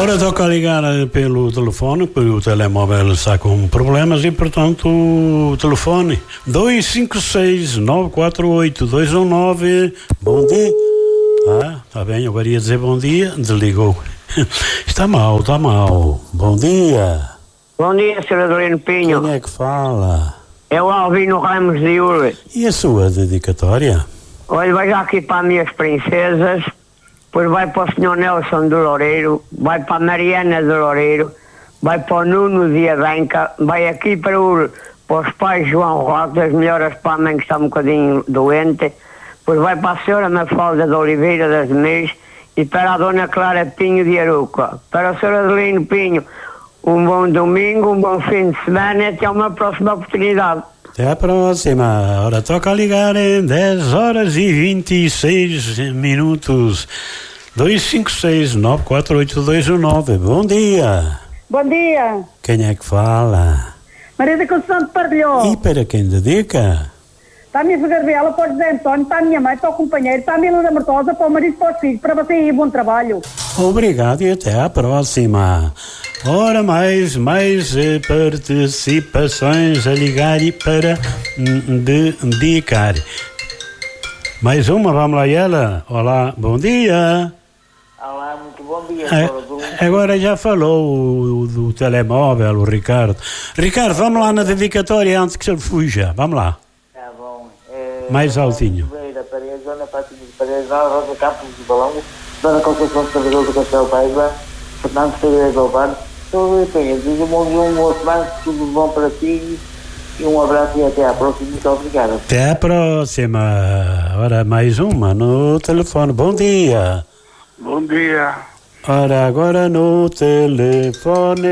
Ora, toca ligar pelo telefone, porque o telemóvel está com problemas e, portanto, o telefone 256-948-219. Bom dia. Tá bem, agora ia dizer bom dia, desligou. Está mal. Bom dia. Bom dia, Sr. Adelino Pinho. Quem é que fala? É o Alvino Ramos de Urbe. E a sua dedicatória? Olha, vai já aqui para as minhas princesas, depois vai para o Sr. Nelson do Loureiro, vai para a Mariana do Loureiro, vai para o Nuno de Abenca, vai aqui para os pais João Roque, das melhoras para a mãe que está um bocadinho doente, depois vai para a Sra. Mafalda de Oliveira das Demês e para a Dona Clara Pinho de Aruca. Para o Sr. Adelino Pinho, um bom domingo, um bom fim de semana e até uma próxima oportunidade. Até a próxima. Ora, toca ligar em 10h26. 256-948-219. Bom dia. Bom dia. Quem é que fala? Maria da Conceição de Parrilhó. E para quem dedica? Para a minha Gabriela, para o José António, para a minha mãe, para o companheiro, para a Mila da Mortosa, para o marido, para os filhos, para você e bom trabalho. Obrigado e até à próxima. Ora, mais participações a ligar e para dedicar. Mais uma, vamos lá, ela. Olá, bom dia. Olá, muito bom dia. Agora já falou do telemóvel, o Ricardo. Ricardo, vamos lá na dedicatória antes que ele fuja. Vamos lá. Tá bom. Mais altinho. Paredes, Dona Fátima de Paredes, Rosa Campos de Balão, Dona Conceição de Carregador do Castelo Paiva, Fernando Figueiredo do Alvar. Desejo um bom semana, tudo bom para ti e um abraço e até à próxima. Muito obrigado. Até à próxima. Ora, mais uma no telefone. Bom dia. Bom dia. Ora, agora no telefone.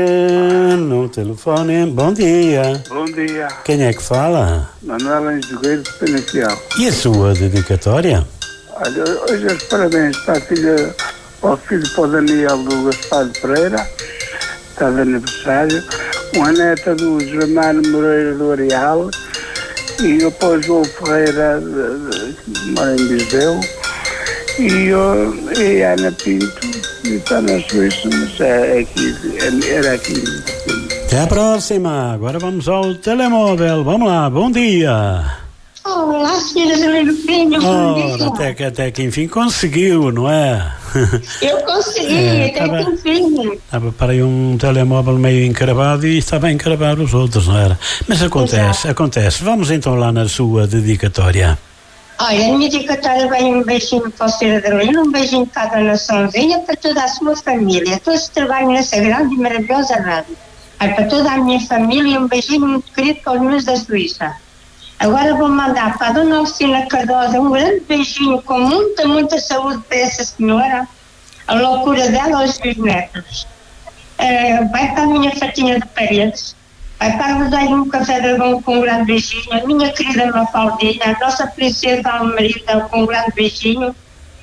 Bom dia. Bom dia. Quem é que fala? Manuela Enjogueiro de Penafiel. E a sua dedicatória? Olha, hoje os parabéns para a filha, ao filho para o Daniel do Gaspar de Pereira, está de aniversário, uma neta do Germano Moreira do Areal e eu para o João Ferreira, que mora em Viseu, e a Ana Pinto, que está na Suíça, mas era aqui. Até a próxima. Agora vamos ao telemóvel. Vamos lá, bom dia. Olá, senhora Adelino Pinho, bom dia. Até que enfim conseguiu, não é? Eu consegui, até que enfim. Estava para aí um telemóvel meio encravado e estava a encravar os outros, não era? Mas acontece. Vamos então lá na sua dedicatória. Olha, a minha dedicatória vai um beijinho para o senhor Adelino, um beijinho para a dona Sonzinha, para toda a sua família, todos que trabalham nessa grande e maravilhosa rádio. Para toda a minha família, um beijinho muito querido para os meus da Suíça. Agora vou mandar para a dona Alcina Cardosa um grande beijinho com muita saúde para essa senhora, a loucura dela aos seus netos. Vai para a minha fatinha de Paredes, vai para a Rosário um café dragão com um grande beijinho, a minha querida Mafaldinha, a nossa princesa Almerida com um grande beijinho,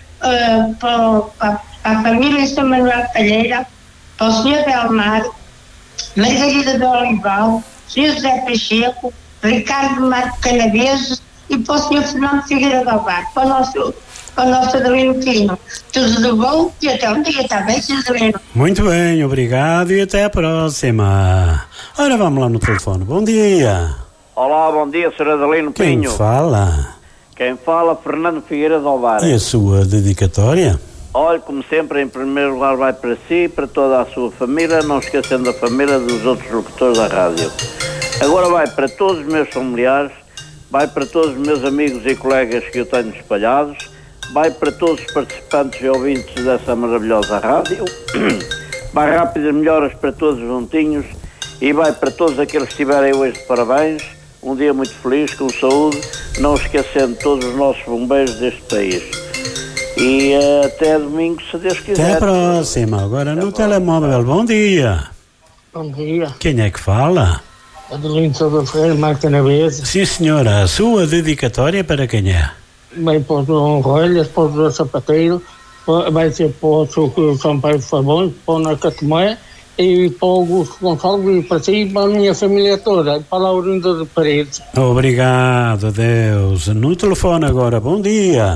para a família São Manuel Palheira, para o senhor Belmar, Margarida do Olival, senhor José Pacheco, Ricardo Marco Canaveses e para o Sr. Fernando Figueiredo do Alvar, para o nosso Adelino Pinho. Tudo de bom e até um dia, está bem, Sr. Adelino? Muito bem, obrigado e até a próxima. Ora, vamos lá no telefone. Bom dia. Olá, bom dia, Sr. Adelino Pinho. Quem fala? Quem fala, Fernando Figueiredo do Alvar. E a sua dedicatória? Olha, como sempre, em primeiro lugar vai para si, para toda a sua família, não esquecendo a família dos outros locutores da rádio. Agora vai para todos os meus familiares, vai para todos os meus amigos e colegas que eu tenho espalhados, vai para todos os participantes e ouvintes dessa maravilhosa rádio, vai rápidas melhoras para todos juntinhos e vai para todos aqueles que estiverem hoje de parabéns, um dia muito feliz, com saúde, não esquecendo todos os nossos bombeiros deste país. E até domingo, se Deus quiser. Até a próxima. Agora no telemóvel. Bom dia. Bom dia. Quem é que fala? Adelino Sousa Ferreira, Marca Naveses. Sim, senhora. A sua dedicatória para quem é? Vai para o João Rolhas, para o João Sapateiro, vai ser para o São Paulo Fabões, para o Nacatomé e para o Augusto Gonçalves e para si e para a minha família toda, para a Laurinda de Paredes. Obrigado, Deus. No telefone agora. Bom dia.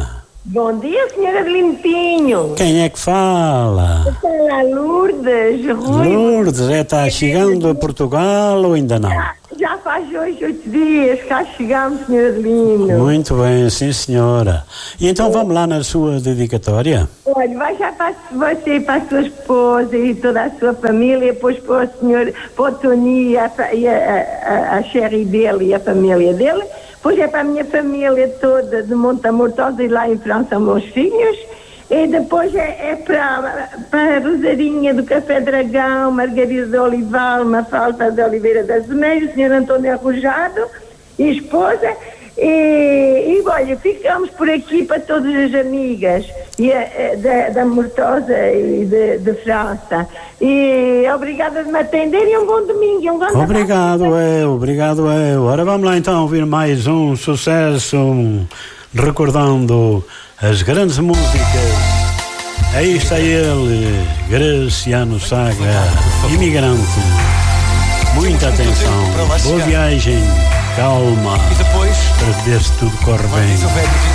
Bom dia, senhora de Limpinho. Quem é que fala? Fala Lourdes, Rui. Lourdes, está chegando a Portugal ou ainda não? Já faz 8 dias que cá chegamos, senhora de Linho. Muito bem, sim senhora. E então vamos lá na sua dedicatória? Olha, vai já para você, para a sua esposa e toda a sua família, depois para o senhor, para o Tony e a Sherry dele e a família dele. Depois é para a minha família toda de Montemortosa e lá em França, meus filhos. E depois é para a Rosarinha do Café Dragão, Margarida de Olival, Mafalda de Oliveira das Zemeiras, o Sr. António Arrojado e esposa. E olha, ficamos por aqui para todas as amigas da Mortosa e de França. E obrigada de me atender e um bom domingo. E um bom Obrigado eu. Ora vamos lá então ouvir mais um sucesso, recordando as grandes músicas. Aí está ele, Graciano Saga, imigrante. Muita atenção, boa viagem, calma, para ver se tudo corre bem.